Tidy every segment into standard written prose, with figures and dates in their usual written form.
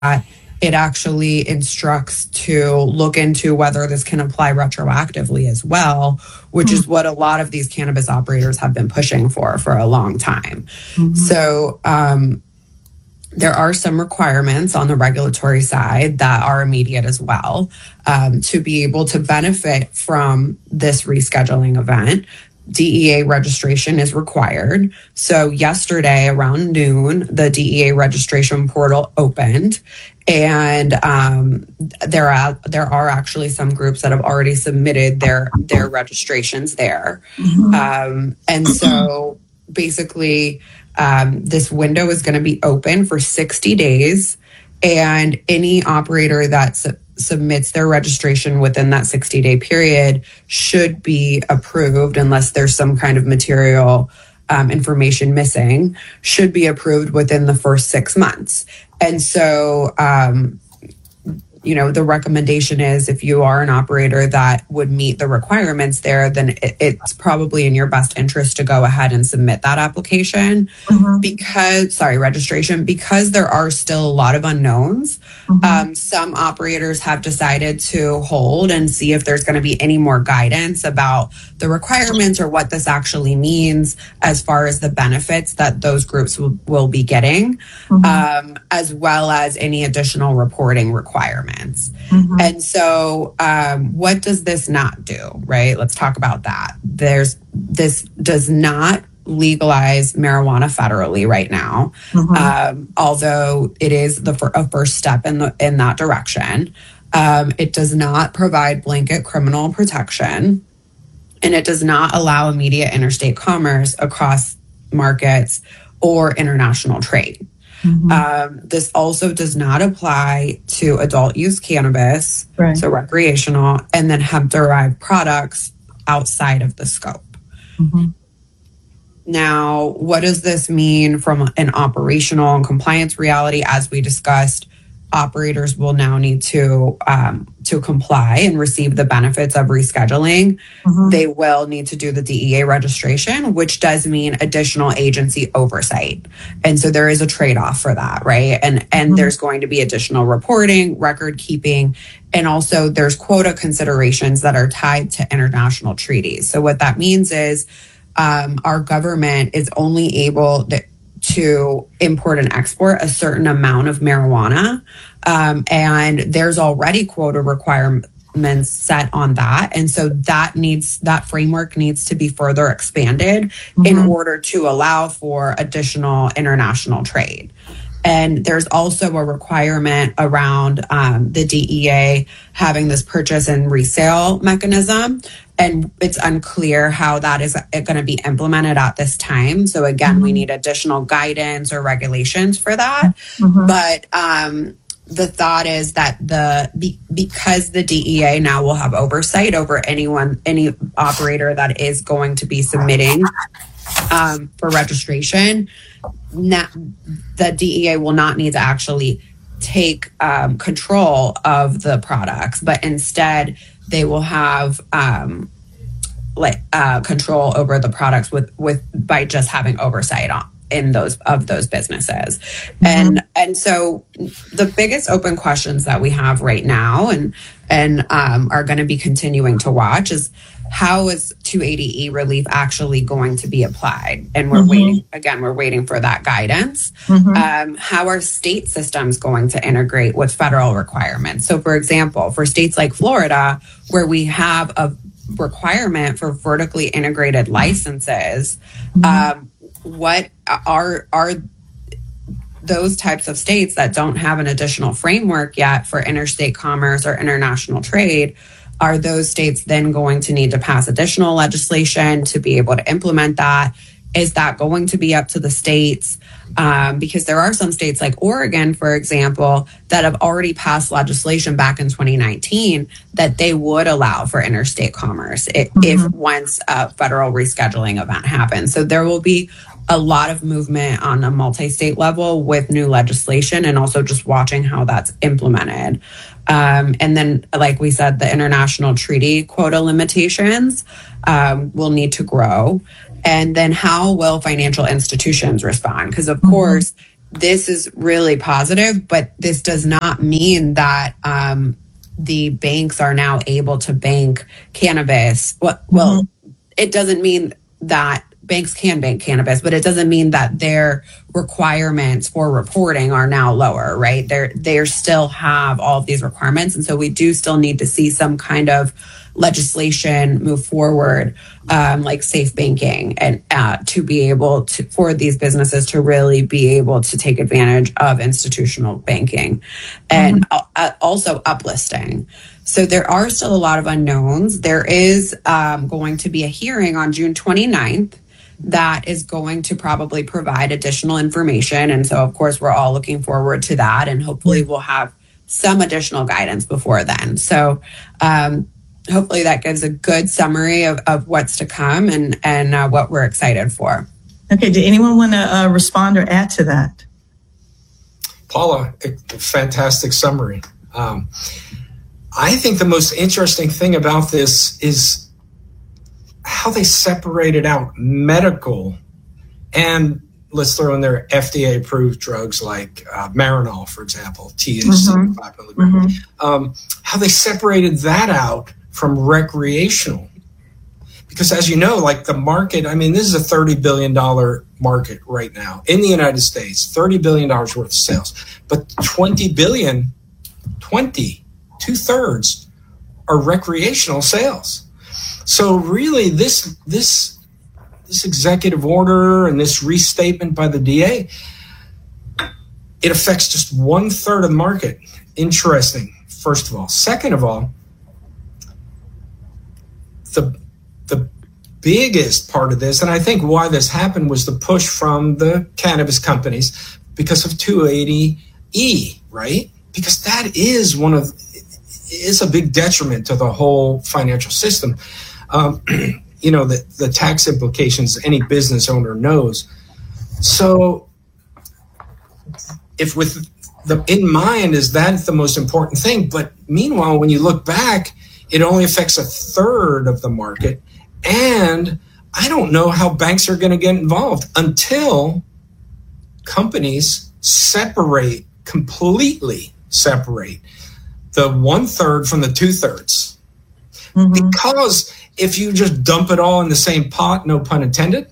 it actually instructs to look into whether this can apply retroactively as well, which is what a lot of these cannabis operators have been pushing for a long time. So there are some requirements on the regulatory side that are immediate as well. To be able to benefit from this rescheduling event, DEA registration is required. So yesterday around noon, the DEA registration portal opened, and there are actually some groups that have already submitted their registrations there. And so basically, this window is going to be open for 60 days, and any operator that submits their registration within that 60-day period should be approved, unless there's some kind of material information missing, should be approved within the first 6 months. And so, the recommendation is, if you are an operator that would meet the requirements there, then it's probably in your best interest to go ahead and submit that application registration, because there are still a lot of unknowns. Some operators have decided to hold and see if there's going to be any more guidance about the requirements or what this actually means as far as the benefits that those groups will be getting, as well as any additional reporting requirements. And so what does this not do, right? Let's talk about that. This does not legalize marijuana federally right now, although it is a first step in that direction. It does not provide blanket criminal protection, and it does not allow immediate interstate commerce across markets or international trade. This also does not apply to adult use cannabis, so recreational, and then hemp-derived products outside of the scope. Now, what does this mean from an operational and compliance reality? As we discussed, operators will now need to comply and receive the benefits of rescheduling. They will need to do the DEA registration, which does mean additional agency oversight. And so there is a trade-off for that, right? And there's going to be additional reporting, record keeping, and also there's quota considerations that are tied to international treaties. So what that means is our government is only able to import and export a certain amount of marijuana. And there's already quota requirements set on that. And so that framework needs to be further expanded in order to allow for additional international trade. And there's also a requirement around the DEA having this purchase and resale mechanism. And it's unclear how that is going to be implemented at this time. So again, we need additional guidance or regulations for that. But the thought is that because the DEA now will have oversight over any operator that is going to be submitting for registration, the DEA will not need to actually take control of the products, but instead they will have control over the products by just having oversight in those businesses. And so the biggest open questions that we have right now and are going to be continuing to watch is, how is 280E relief actually going to be applied? And we're waiting for that guidance. How are state systems going to integrate with federal requirements? So for example, for states like Florida, where we have a requirement for vertically integrated licenses, what are those types of states that don't have an additional framework yet for interstate commerce or international trade? Are those states then going to need to pass additional legislation to be able to implement that? Is that going to be up to the states? Because there are some states like Oregon, for example, that have already passed legislation back in 2019 that they would allow for interstate commerce if once a federal rescheduling event happens. So there will be a lot of movement on a multi-state level with new legislation, and also just watching how that's implemented. And then, like we said, the international treaty quota limitations will need to grow. And then how will financial institutions respond? Because, of course, this is really positive, but this does not mean that the banks are now able to bank cannabis. Well, it doesn't mean that banks can bank cannabis, but it doesn't mean that their requirements for reporting are now lower, right? They still have all of these requirements. And so we do still need to see some kind of legislation move forward, like safe banking, and to be able to, for these businesses to really be able to take advantage of institutional banking, and also uplisting. So there are still a lot of unknowns. There is going to be a hearing on June 29th that is going to probably provide additional information. And so, of course, we're all looking forward to that. And hopefully we'll have some additional guidance before then. So hopefully that gives a good summary of what's to come and what we're excited for. Okay. Did anyone want to respond or add to that? Paula, a fantastic summary. I think the most interesting thing about this is how they separated out medical and, let's throw in there, FDA-approved drugs like Marinol, for example, THC, 5 milligrams. How they separated that out from recreational. Because as you know, like the market, I mean, this is a $30 billion market right now in the United States, $30 billion worth of sales. But 20 billion, 2/3 are recreational sales. So really this executive order and this restatement by the DA, it affects just 1/3 of the market. Interesting, first of all. Second of all, the biggest part of this, and I think why this happened, was the push from the cannabis companies because of 280E, right? Because that is is a big detriment to the whole financial system. The tax implications any business owner knows. So if with in mind is that the most important thing, but meanwhile, when you look back, it only affects 1/3 of the market. And I don't know how banks are going to get involved until companies completely separate the 1/3 from the 2/3. Because if you just dump it all in the same pot, no pun intended,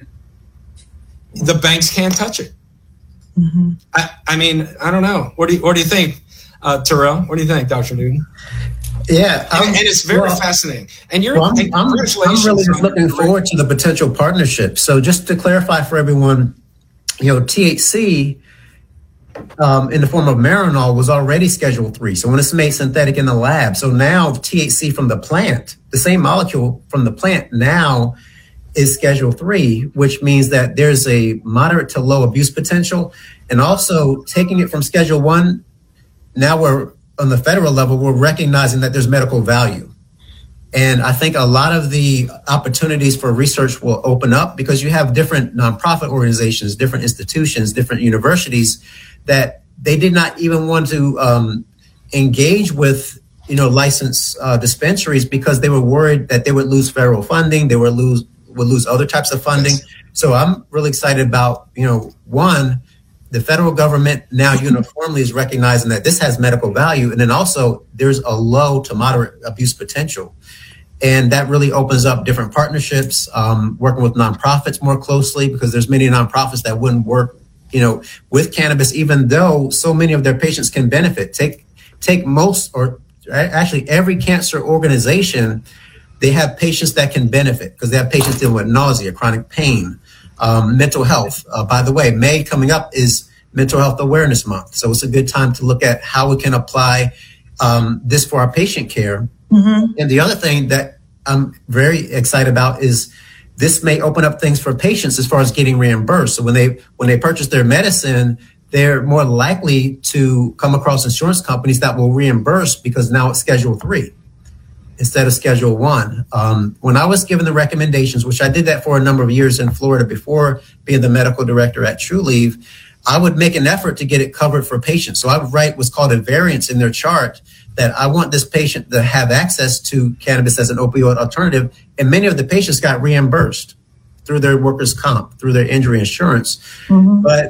the banks can't touch it. I mean, I don't know. What do you think, Terrell? What do you think, Dr. Newton? Yeah, and it's very fascinating. And I'm really just looking forward to the potential partnership. So just to clarify for everyone, THC in the form of Marinol was already Schedule 3. So when it's made synthetic in the lab, so now THC from the plant, the same molecule from the plant now is Schedule 3, which means that there's a moderate to low abuse potential. And also taking it from Schedule 1, now we're on the federal level, we're recognizing that there's medical value. And I think a lot of the opportunities for research will open up because you have different nonprofit organizations, different institutions, different universities that they did not even want to engage with, licensed dispensaries because they were worried that they would lose federal funding, they would lose other types of funding. So I'm really excited about, one, the federal government now uniformly is recognizing that this has medical value. And then also there's a low to moderate abuse potential. And that really opens up different partnerships, working with nonprofits more closely because there's many nonprofits that wouldn't work, with cannabis, even though so many of their patients can benefit. Take most, or actually every cancer organization, they have patients that can benefit because they have patients dealing with nausea, chronic pain, mental health. By the way, May coming up is Mental Health Awareness Month. So it's a good time to look at how we can apply this for our patient care. And the other thing that I'm very excited about is this may open up things for patients as far as getting reimbursed. So when they purchase their medicine, they're more likely to come across insurance companies that will reimburse because now it's Schedule 3 instead of Schedule 1. When I was given the recommendations, which I did that for a number of years in Florida before being the medical director at TruLieve, I would make an effort to get it covered for patients. So I would write what's called a variance in their chart that I want this patient to have access to cannabis as an opioid alternative. And many of the patients got reimbursed through their workers' comp, through their injury insurance. But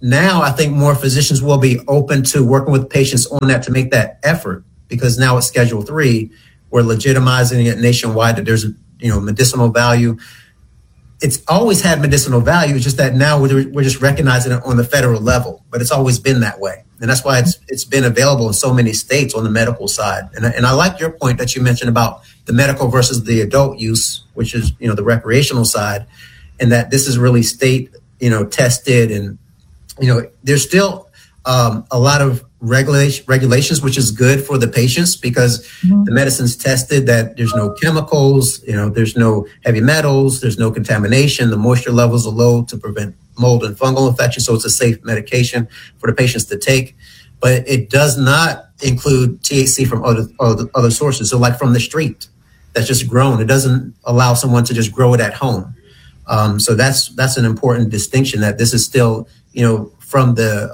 now I think more physicians will be open to working with patients on that to make that effort, because now it's Schedule 3. We're legitimizing it nationwide that there's, medicinal value. It's always had medicinal value. It's just that now we're just recognizing it on the federal level, but it's always been that way. And that's why it's been available in so many states on the medical side. And I like your point that you mentioned about the medical versus the adult use, which is, the recreational side, and that this is really state, tested. And, there's still a lot of regulations, which is good for the patients, because the medicine's tested that there's no chemicals, there's no heavy metals, there's no contamination. The moisture levels are low to prevent mold and fungal infection. So it's a safe medication for the patients to take, but it does not include THC from other sources. So like from the street that's just grown, it doesn't allow someone to just grow it at home. So that's an important distinction, that this is still, from the,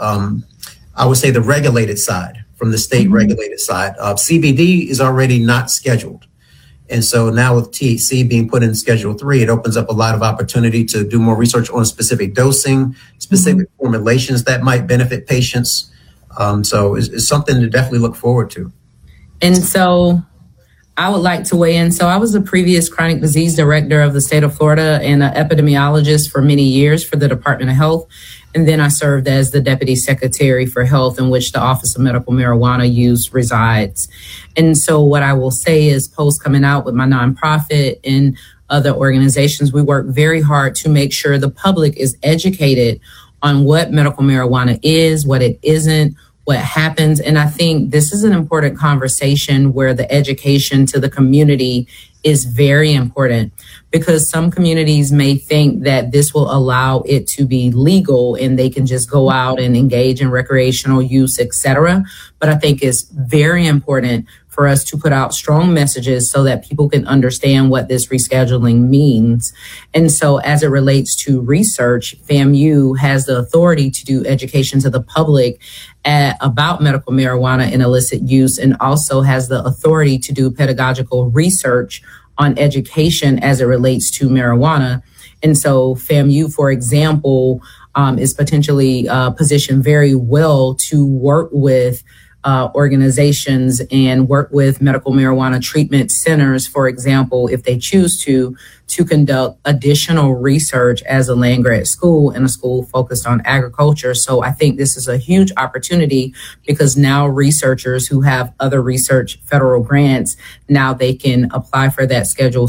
I would say the regulated side, from the state regulated side. CBD is already not scheduled. And so now with THC being put in Schedule 3, it opens up a lot of opportunity to do more research on specific dosing, specific formulations that might benefit patients. So it's something to definitely look forward to. And so I would like to weigh in. So I was a previous chronic disease director of the state of Florida and an epidemiologist for many years for the Department of Health. And then I served as the Deputy Secretary for Health, in which the Office of Medical Marijuana Use resides. And so what I will say is, post coming out with my nonprofit and other organizations, we work very hard to make sure the public is educated on what medical marijuana is, what it isn't, what happens. And I think this is an important conversation where the education to the community is very important, because some communities may think that this will allow it to be legal and they can just go out and engage in recreational use, etc. But I think it's very important for us to put out strong messages so that people can understand what this rescheduling means. And so as it relates to research, FAMU has the authority to do education to the public about medical marijuana and illicit use, and also has the authority to do pedagogical research on education as it relates to marijuana. And so FAMU, for example, is potentially positioned very well to work with organizations and work with medical marijuana treatment centers, for example, if they choose to conduct additional research as a land grant school and a school focused on agriculture. So I think this is a huge opportunity, because now researchers who have other research federal grants, now they can apply for that Schedule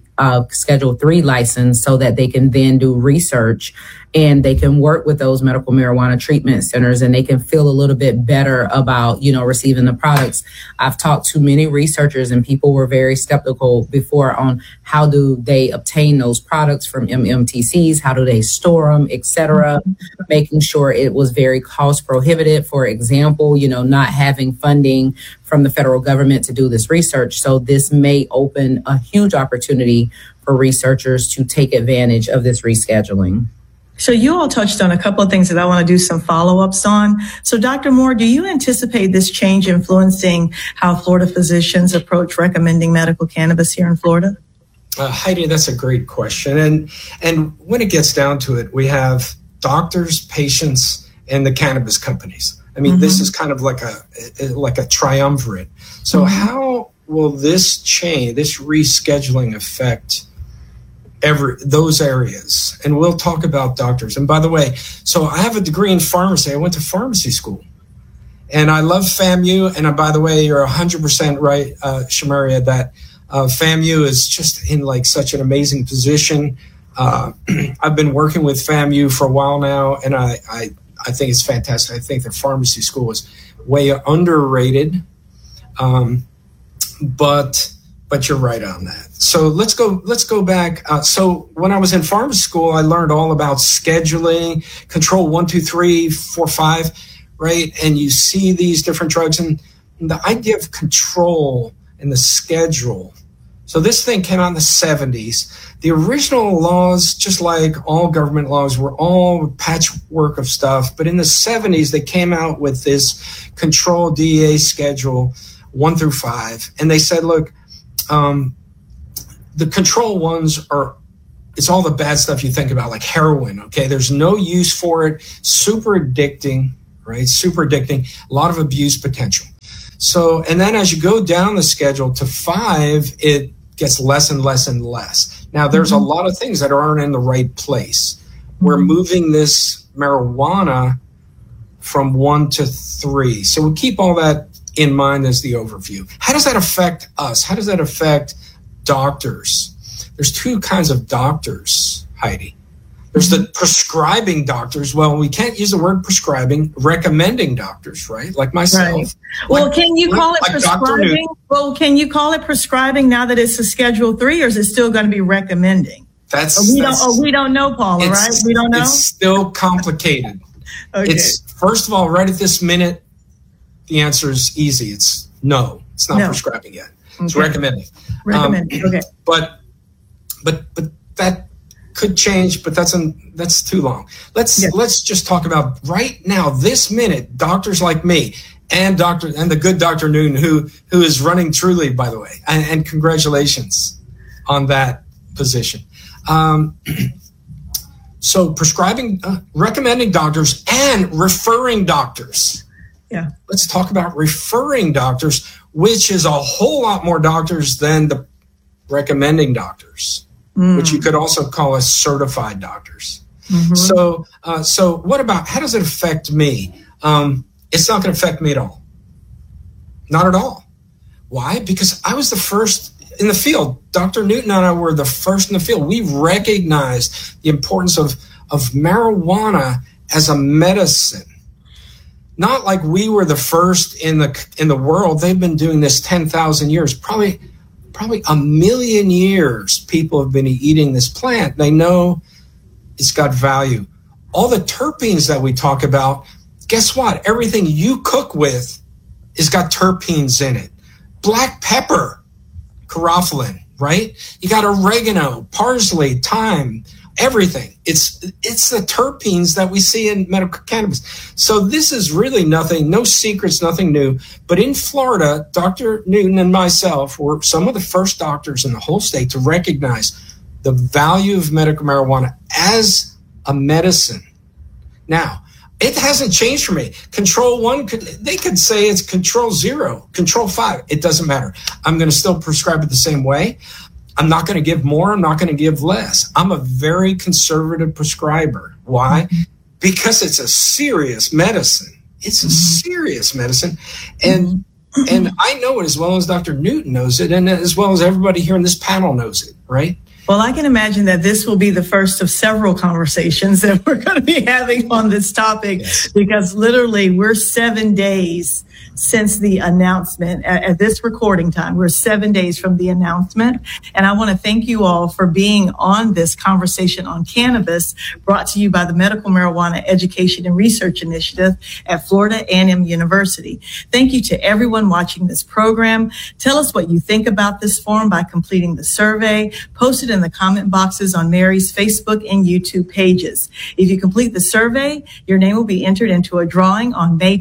3 license so that they can then do research, and they can work with those medical marijuana treatment centers, and they can feel a little bit better about, receiving the products. I've talked to many researchers, and people were very skeptical before on how do they obtain those products from MMTCs, how do they store them, etc. Making sure it was very cost prohibitive. For example, not having funding from the federal government to do this research. So this may open a huge opportunity for researchers to take advantage of this rescheduling. So you all touched on a couple of things that I want to do some follow-ups on. So Dr. Moore, do you anticipate this change influencing how Florida physicians approach recommending medical cannabis here in Florida? Heidi, that's a great question. And when it gets down to it, we have doctors, patients, and the cannabis companies. I mean, this is kind of like a triumvirate. So how will this change, this rescheduling affect those areas? And we'll talk about doctors. And by the way, so I have a degree in pharmacy. I went to pharmacy school, and I love FAMU. And by the way, you're 100% right, Shamaria, that FAMU is just in like such an amazing position. I've been working with FAMU for a while now, and I think it's fantastic. I think the pharmacy school is way underrated, but you're right on that. So let's go back. So when I was in pharmacy school, I learned all about scheduling, control 1, 2, 3, 4, 5, right? And you see these different drugs, and the idea of control and the schedule. So this thing came out in the 70s. The original laws, just like all government laws, were all patchwork of stuff. But in the 70s, they came out with this control DEA schedule 1 through 5. And they said, look, the control ones are it's all the bad stuff you think about, like heroin. Okay, there's no use for it. Super addicting, right? Super addicting. A lot of abuse potential. So, and then as you go down the schedule to 5, it gets less and less and less. Now, there's a lot of things that aren't in the right place. We're moving this marijuana from 1 to 3. So we keep all that in mind as the overview. How does that affect us? How does that affect doctors? There's 2 kinds of doctors, Heidi. There's the prescribing doctors. Well, we can't use the word prescribing. Recommending doctors, right? Like myself. Right. Well, can you call it prescribing? Well, can you call it prescribing now that it's a Schedule 3, or is it still going to be recommending? We don't know, Paula, right? We don't know. It's still complicated. Okay. It's, first of all, right at this minute, the answer is easy. It's no. It's not prescribing yet. It's recommending. Recommending. Okay. But that could change, but that's too long. Let's just talk about right now, this minute, doctors like me and the good Dr. Newton, who is running Truly, by the way, and congratulations on that position. So prescribing, recommending doctors and referring doctors. Yeah. Let's talk about referring doctors, which is a whole lot more doctors than the recommending doctors, which you could also call as certified doctors. So what about, how does it affect me? It's not going to affect me at all. Not at all. Why? Because I was the first in the field. Dr. Newton and I were the first in the field. We recognized the importance of marijuana as a medicine. Not like we were the first in the world. They've been doing this 10,000 years, probably 1 million years. People have been eating this plant. They know it's got value. All the terpenes that we talk about, guess what? Everything you cook with has got terpenes in it. Black pepper, carotene, right? You got oregano, parsley, thyme, everything. It's the terpenes that we see in medical cannabis. So this is really nothing, no secrets, nothing new. But in Florida, Dr. Newton and myself were some of the first doctors in the whole state to recognize the value of medical marijuana as a medicine. Now, it hasn't changed for me. Control 1, they could say it's Control 0, Control 5. It doesn't matter. I'm going to still prescribe it the same way. I'm not going to give more. I'm not going to give less. I'm a very conservative prescriber. Why? Because it's a serious medicine. It's a serious medicine. And I know it as well as Dr. Newton knows it, and as well as everybody here in this panel knows it, right? Well, I can imagine that this will be the first of several conversations that we're going to be having on this topic, because literally we're 7 days since the announcement. At this recording time, we're 7 days from the announcement. And I want to thank you all for being on this conversation on cannabis, brought to you by the Medical Marijuana Education and Research Initiative at Florida A&M University. Thank you to everyone watching this program. Tell us what you think about this forum by completing the survey. Post it in the comment boxes on Mary's Facebook and YouTube pages. If you complete the survey, your name will be entered into a drawing on May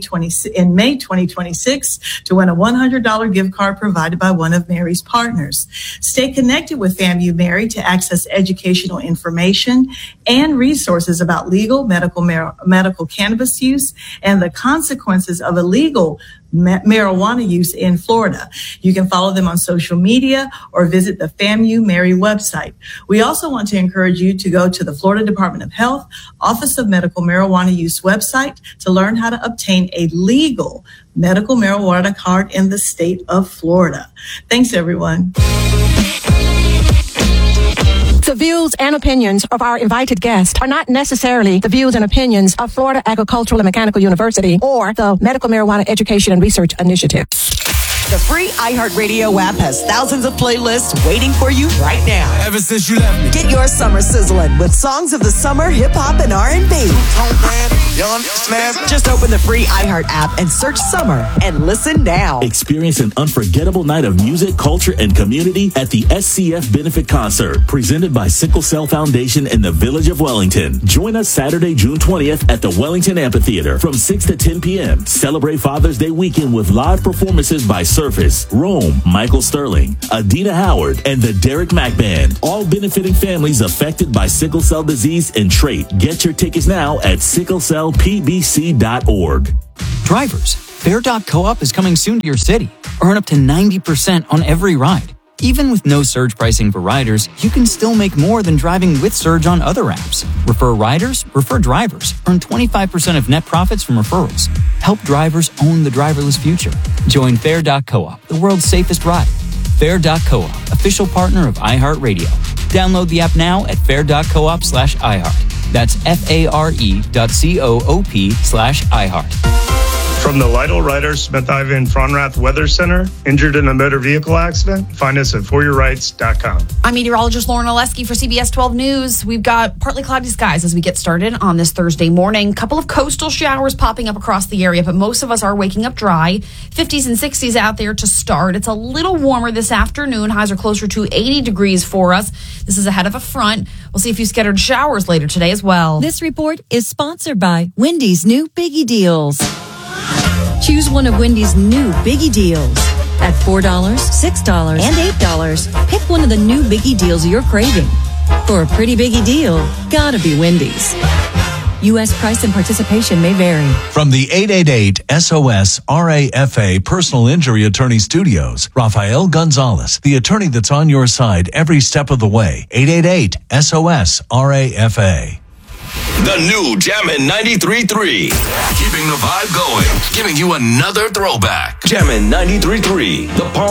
2026 to win a $100 gift card provided by one of Mary's partners. Stay connected with FAMU Mary to access educational information and resources about legal medical cannabis use and the consequences of illegal marijuana use in Florida. You can follow them on social media or visit the FAMU Mary website. We also want to encourage you to go to the Florida Department of Health Office of Medical Marijuana Use website to learn how to obtain a legal medical marijuana card in the state of Florida. Thanks, everyone. The views and opinions of our invited guests are not necessarily the views and opinions of Florida Agricultural and Mechanical University or the Medical Marijuana Education and Research Initiative. The free iHeartRadio app has thousands of playlists waiting for you right now. Ever since you left me. Get your summer sizzling with songs of the summer, hip-hop, and R&B. Just open the free iHeart app and search summer and listen now. Experience an unforgettable night of music, culture, and community at the SCF Benefit Concert, presented by Sickle Cell Foundation in the Village of Wellington. Join us Saturday, June 20th at the Wellington Amphitheater from 6 to 10 p.m. Celebrate Father's Day weekend with live performances by Surface, Rome, Michael Sterling, Adina Howard, and the Derek Mack Band, all benefiting families affected by sickle cell disease and trait. Get your tickets now at sicklecellpbc.org. Drivers, Fare.coop is coming soon to your city. Earn up to 90% on every ride. Even with no surge pricing for riders, you can still make more than driving with Surge on other apps. Refer riders, refer drivers. Earn 25% of net profits from referrals. Help drivers own the driverless future. Join Fare.coop, the world's safest ride. Fare.coop, official partner of iHeartRadio. Download the app now at fare.coop/iHeart. That's FARE.coop/iHeart. From the Lytle Ryder Smith Ivan Fronrath Weather Center, injured in a motor vehicle accident, find us at foryourrights.com. I'm meteorologist Lauren Oleski for CBS 12 News. We've got partly cloudy skies as we get started on this Thursday morning. Couple of coastal showers popping up across the area, but most of us are waking up dry. 50s and 60s out there to start. It's a little warmer this afternoon. Highs are closer to 80 degrees for us. This is ahead of a front. We'll see a few scattered showers later today as well. This report is sponsored by Wendy's new Biggie Deals. Choose one of Wendy's new Biggie Deals. At $4, $6, and $8, pick one of the new Biggie Deals you're craving. For a pretty Biggie deal, gotta be Wendy's. U.S. price and participation may vary. From the 888-SOS-RAFA Personal Injury Attorney Studios, Rafael Gonzalez, the attorney that's on your side every step of the way. 888-SOS-RAFA. The new Jammin' 93.3. Keeping the vibe going. Giving you another throwback. Jammin' 93.3. The Palm